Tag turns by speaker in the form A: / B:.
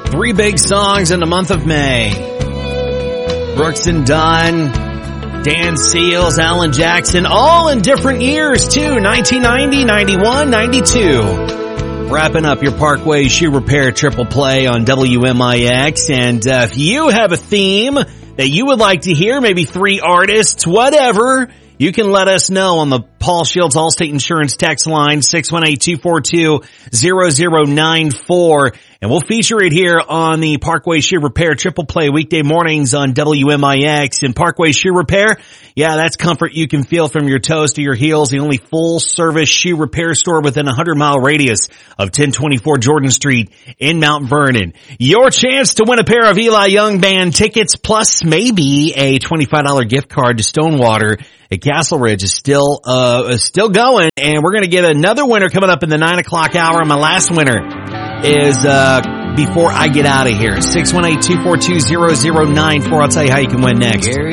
A: Three big songs in the month of May. Brooks and Dunn, Dan Seals, Alan Jackson, all in different years too. 1990, 91, 92. Wrapping up your Parkway Shoe Repair Triple Play on WMIX. And if you have a theme that you would like to hear, maybe three artists, whatever, you can let us know on the Paul Shields Allstate Insurance text line, 618-242-0094. And we'll feature it here on the Parkway Shoe Repair Triple Play weekday mornings on WMIX. And Parkway Shoe Repair, yeah, that's comfort you can feel from your toes to your heels. The only full-service shoe repair store within a 100-mile radius of 1024 Jordan Street in Mount Vernon. Your chance to win a pair of Eli Young Band tickets plus maybe a $25 gift card to Stonewater at Castle Ridge is still going. And we're going to get another winner coming up in the 9 o'clock hour. And my last winner is before I get out of here. 618-242-0094. I'll tell you how you can win next.